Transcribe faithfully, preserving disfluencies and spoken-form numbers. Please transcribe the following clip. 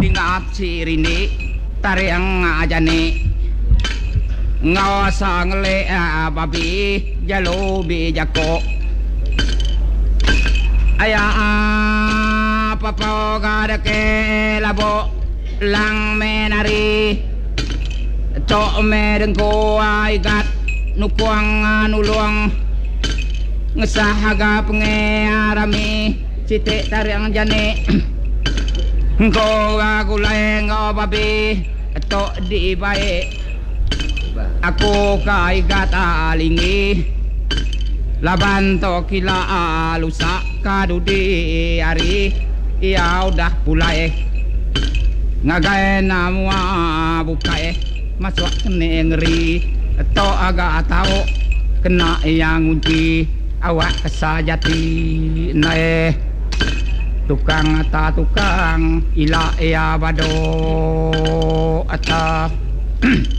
ingat sirini tariang ajane ngawasa ngele babi jalo bi jako aya papo garake labo lang menari to merengko aigat nukuang nuluang ngesahaga pengearami cite tariang jane engko gulai ngo babi to di bae aku kaigat alingi laban to kila alusa kadudi ari iya udah pulai ngagae namua bukae masuk kene ngeri to agak tahu kena yang ngunci awak kesajati nae tukang ata tukang ila ya bado ata